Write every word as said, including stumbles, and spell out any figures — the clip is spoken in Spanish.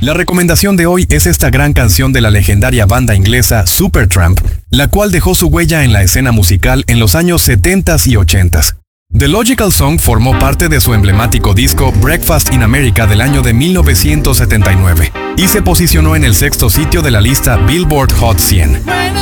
La recomendación de hoy es esta gran canción de la legendaria banda inglesa Supertramp, la cual dejó su huella en la escena musical en los años setentas y ochentas. The Logical Song formó parte de su emblemático disco Breakfast in America del año de mil novecientos setenta y nueve y se posicionó en el sexto sitio de la lista Billboard Hot cien.